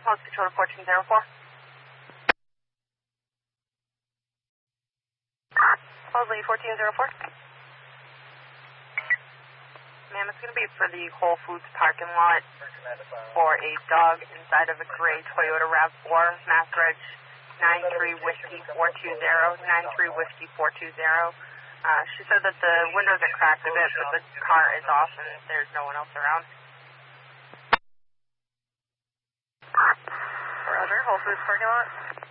House Control to 1404. Supposedly 1404. Ma'am, it's going to be for the Whole Foods parking lot for a dog inside of a gray Toyota RAV4, Mass Reg 93 Whiskey 420, 93 Whiskey 420. She said that the windows are cracked a bit, but the car is off and there's no one else around. Roger, Whole Foods parking lot.